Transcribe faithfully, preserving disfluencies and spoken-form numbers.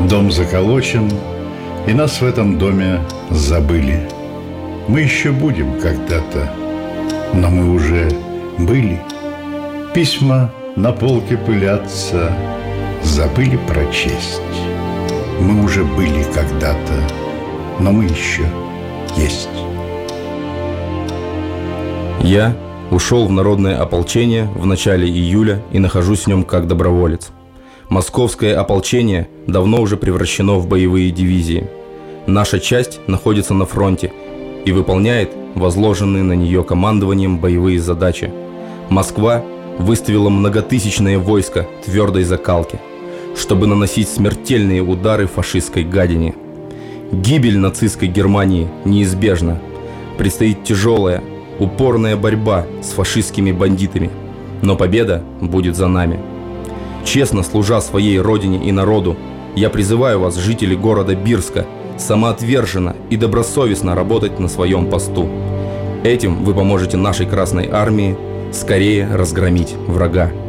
Дом заколочен, и нас в этом доме забыли. Мы еще будем когда-то, но мы уже были. Письма на полке пылятся, забыли прочесть. Мы уже были когда-то, но мы еще есть. Я ушел в народное ополчение в начале июля и нахожусь в нем как доброволец. Московское ополчение давно уже превращено в боевые дивизии. Наша часть находится на фронте и выполняет возложенные на нее командованием боевые задачи. Москва выставила многотысячное войско твердой закалки, чтобы наносить смертельные удары фашистской гадине. Гибель нацистской Германии неизбежна. Предстоит тяжелая, упорная борьба с фашистскими бандитами, но победа будет за нами. Честно служа своей родине и народу, я призываю вас, жители города Бирска, самоотверженно и добросовестно работать на своем посту. Этим вы поможете нашей Красной Армии скорее разгромить врага.